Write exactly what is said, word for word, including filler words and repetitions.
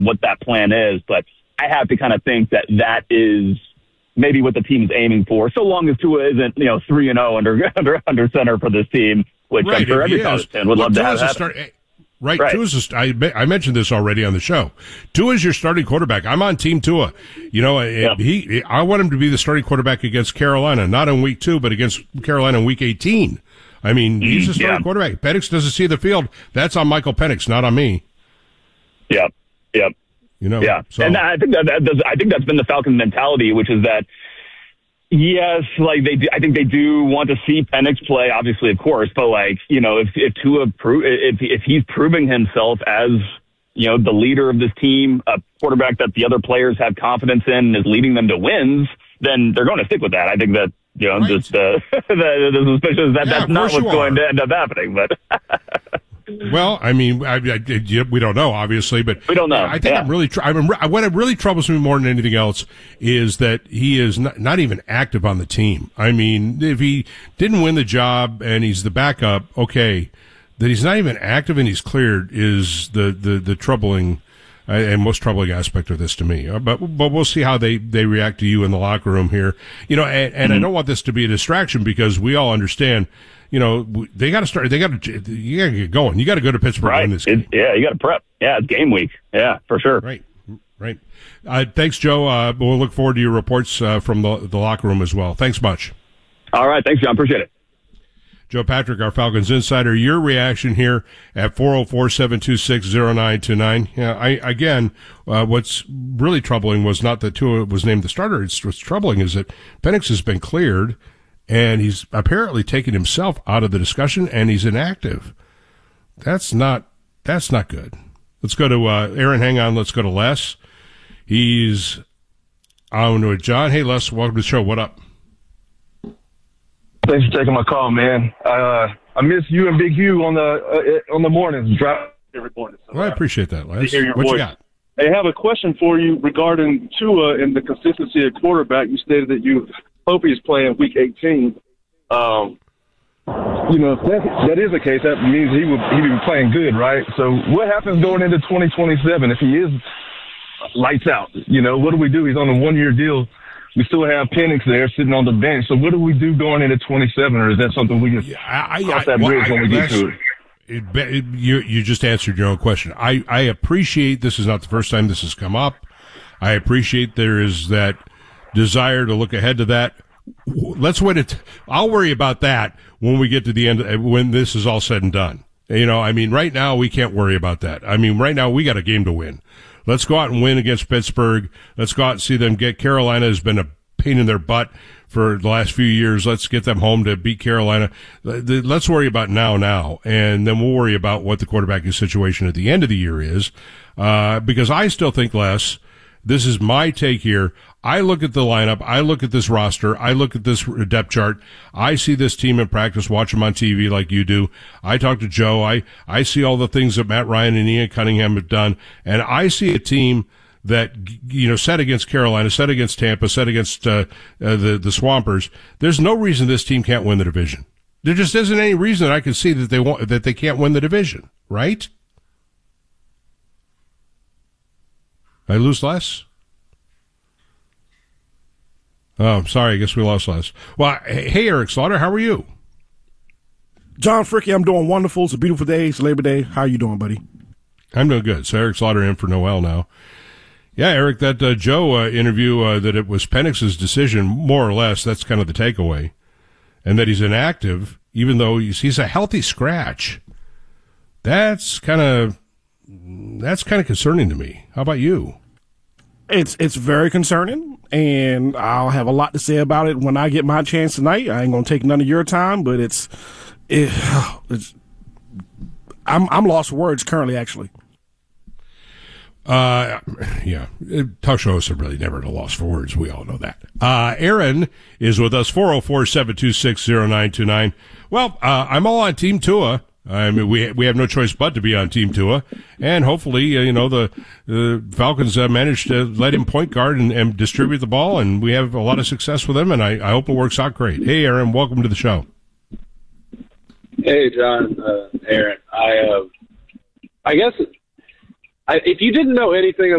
what that plan is. But I have to kind of think that that is maybe what the team's aiming for, so long as Tua isn't, you know, three and zero under under under center for this team, which right, I'm sure every college fan would Look, love to Tua's have. Start, right, right. Tua's a, I, I mentioned this already on the show. Tua's your starting quarterback. I'm on Team Tua. You know, yeah. he. I want him to be the starting quarterback against Carolina, not in week two, but against Carolina in week eighteen. I mean, he's a starting yeah. quarterback. Penix doesn't see the field. That's on Michael Penix, not on me. Yep. Yep. You know. Yeah. So. And I think that, that does, I think that's been the Falcons' mentality, which is that yes, like they do, I think they do want to see Penix play, obviously, of course, but like, you know, if if Tua pro- if if he's proving himself as, you know, the leader of this team, a quarterback that the other players have confidence in and is leading them to wins, then they're going to stick with that. I think that, you know, right. just uh, the, the suspicion is that yeah, that's not what's going to end up happening. But well, I mean, I, I, we don't know, obviously, but we don't know. I think yeah. I'm really. Tr- I'm, what really troubles me more than anything else is that he is not, not even active on the team. I mean, if he didn't win the job and he's the backup, okay, that he's not even active and he's cleared is the the the troubling. Uh, and most troubling aspect of this to me, uh, but but we'll see how they, they react to you in the locker room here. You know, and, and mm-hmm. I don't want this to be a distraction because we all understand. You know, they got to start. They got to. You got to get going. You got to go to Pittsburgh right. and win this game. It, yeah, you got to prep. Yeah, it's game week. Yeah, for sure. Right, right. Uh, thanks, Joe. Uh, we'll look forward to your reports uh, from the the locker room as well. Thanks much. All right, thanks, John. Appreciate it. Joe Patrick, our Falcons insider. Your reaction here at four oh four, seven two six, oh nine two nine. Yeah, I, again, uh, what's really troubling was not that Tua was named the starter. It's, what's troubling is that Penix has been cleared, and he's apparently taken himself out of the discussion, and he's inactive. That's not, that's not good. Let's go to, uh, Aaron, hang on. Let's go to Les. He's on with John. Hey, Les, welcome to the show. What up? Thanks for taking my call, man. Uh, I miss you and Big Hugh on the uh, on the mornings. Drive every morning. So, well, I appreciate that, Les. Hear your what voice. you got? I have a question for you regarding Tua and the consistency of quarterback. You stated that you hope he's playing Week eighteen. Um, you know, if that, that is the case, that means he would he would be playing good, right? So what happens going into twenty twenty-seven if he is lights out? You know, what do we do? He's on a one-year deal. We still have Penix there sitting on the bench. So what do we do going into twenty-seven, or is that something we can yeah, I, cross that bridge well, when we get to it? It, it? You you just answered your own question. I, I appreciate this is not the first time this has come up. I appreciate there is that desire to look ahead to that. Let's wait it. I'll worry about that when we get to the end, when this is all said and done. You know, I mean, right now we can't worry about that. I mean, right now we got a game to win. Let's go out and win against Pittsburgh. Let's go out and see them get. Carolina has been a pain in their butt for the last few years. Let's get them home to beat Carolina. Let's worry about now, now, and then we'll worry about what the quarterbacking situation at the end of the year is. Uh, because I still think, Les, this is my take here. I look at the lineup. I look at this roster. I look at this depth chart. I see this team in practice, watch them on T V like you do. I talk to Joe. I, I see all the things that Matt Ryan and Ian Cunningham have done. And I see a team that, you know, set against Carolina, set against Tampa, set against, uh, uh the, the Swampers. There's no reason this team can't win the division. There just isn't any reason that I can see that they want, that they can't win the division, right? I lose less? Oh, I'm sorry. I guess we lost Les. Well, hey, Eric Slaughter, how are you? John Fricky, I'm doing wonderful. It's a beautiful day. It's Labor Day. How are you doing, buddy? I'm doing good. So Eric Slaughter in for Noel now. Yeah, Eric, that uh, Joe uh, interview, uh, that it was Penix's decision, more or less, that's kind of the takeaway. And that he's inactive, even though he's, he's a healthy scratch. That's kind of, that's kind of concerning to me. How about you? It's it's very concerning, and I'll have a lot to say about it when I get my chance tonight. I ain't gonna take none of your time, but it's, it, it's I'm I'm lost for words currently, actually. Uh, yeah, talk show hosts are really never at a loss for words. We all know that. Uh, Aaron is with us, four oh four, seven two six, oh nine two nine. Well, uh, I'm all on Team Tua. I mean, we we have no choice but to be on Team Tua, and hopefully, uh, you know, the the Falcons uh, managed to let him point guard and, and distribute the ball, and we have a lot of success with him, and I, I hope it works out great. Hey, Aaron, welcome to the show. Hey, John, uh, Aaron. I uh, I guess I, if you didn't know anything